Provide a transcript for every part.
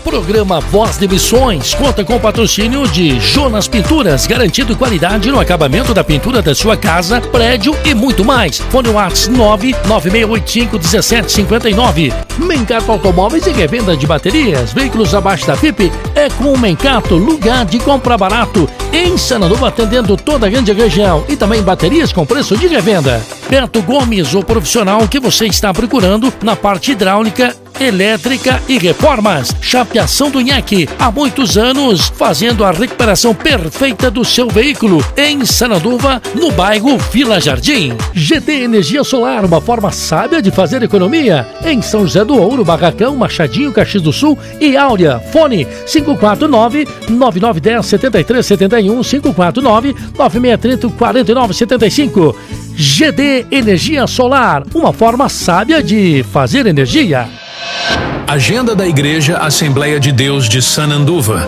Programa Voz de Missões conta com o patrocínio de Jonas Pinturas, garantindo qualidade no acabamento da pintura da sua casa, prédio e muito mais. Fone WhatsApp 996851759. Mencato Automóveis e revenda de baterias, veículos abaixo da FIP é com o Mencato, lugar de compra barato. Em Sananduva, atendendo toda a grande região e também baterias com preço de revenda. Beto Gomes, o profissional que você está procurando na parte hidráulica, elétrica e reformas. Chapeação do Nheque, há muitos anos fazendo a recuperação perfeita do seu veículo em Sananduva, no bairro Vila Jardim. GT Energia Solar, uma forma sábia de fazer economia em São José do Ouro, Barracão, Machadinho, Caxias do Sul e Áurea. Fone 549-9910-7371, 549-9630-4975. GD Energia Solar, uma forma sábia de fazer energia. Agenda da Igreja Assembleia de Deus de Sananduva.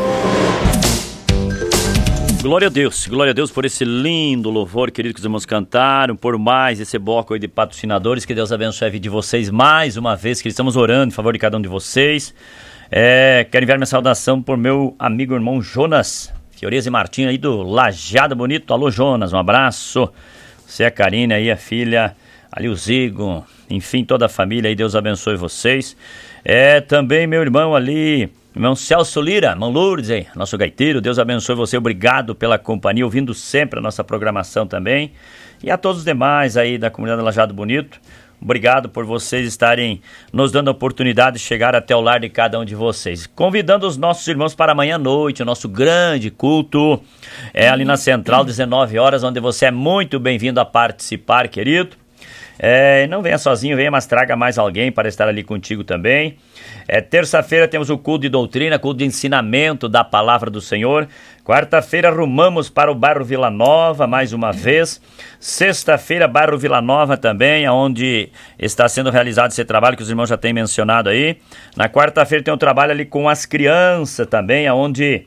Glória a Deus por esse lindo louvor, querido, que os irmãos cantaram, por mais esse bloco aí de patrocinadores. Que Deus abençoe a vida de vocês mais uma vez, que estamos orando em favor de cada um de vocês. Quero enviar minha saudação por meu amigo irmão Jonas Fiorese e Martins aí do Lajeado Bonito. Alô, Jonas, um abraço. Você, a Karine aí, a filha, ali o Zigo, enfim, toda a família aí, Deus abençoe vocês. Também meu irmão ali, irmão Celso Lira, irmão Lourdes aí, nosso gaiteiro, Deus abençoe você, obrigado pela companhia, ouvindo sempre a nossa programação também. E a todos os demais aí da comunidade Lajeado Bonito, obrigado por vocês estarem nos dando a oportunidade de chegar até o lar de cada um de vocês. Convidando os nossos irmãos para amanhã à noite, o nosso grande culto, ali na Central, 19 horas, onde você é muito bem-vindo a participar, querido. Não venha sozinho, venha, mas traga mais alguém para estar ali contigo também. Terça-feira temos o culto de doutrina, culto de ensinamento da palavra do Senhor. Quarta-feira rumamos para o bairro Vila Nova, mais uma vez. Sexta-feira, bairro Vila Nova também, onde está sendo realizado esse trabalho que os irmãos já têm mencionado aí. Na quarta-feira tem um trabalho ali com as crianças também, onde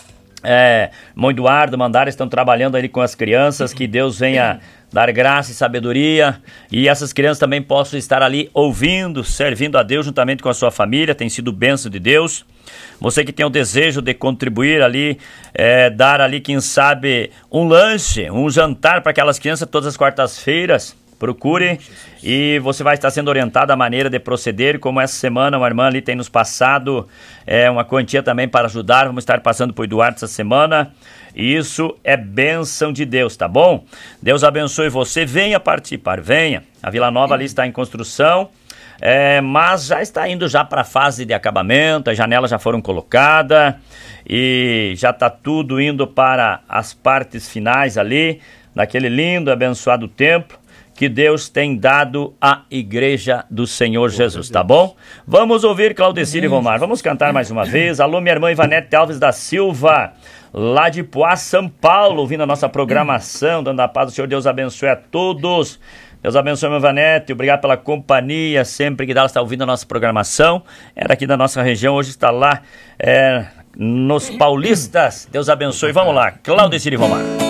Mãe Eduardo, Mandara estão trabalhando ali com as crianças. Que Deus venha dar graça e sabedoria, e essas crianças também possam estar ali ouvindo, servindo a Deus juntamente com a sua família. Tem sido bênção de Deus. Você que tem o desejo de contribuir ali, dar ali, quem sabe, um lanche, um jantar para aquelas crianças todas as quartas-feiras, procure e você vai estar sendo orientado a maneira de proceder. Como essa semana uma irmã ali tem nos passado uma quantia também para ajudar, vamos estar passando para o Eduardo essa semana. Isso é bênção de Deus, tá bom? Deus abençoe você, venha participar, venha. A Vila Nova ali está em construção, mas já está indo já para a fase de acabamento, as janelas já foram colocadas e já está tudo indo para as partes finais ali, daquele lindo, abençoado templo que Deus tem dado à Igreja do Senhor Jesus, tá bom? Vamos ouvir Claudecir e Romar, vamos cantar mais uma vez. Alô, minha irmã Ivanete Alves da Silva, lá de Poá, São Paulo, ouvindo a nossa programação, dando a paz do Senhor. Deus abençoe a todos. Deus abençoe, minha Ivanete, obrigado pela companhia, sempre que ela está ouvindo a nossa programação. É daqui da nossa região, hoje está lá nos Paulistas. Deus abençoe, vamos lá, Claudecir e Romar.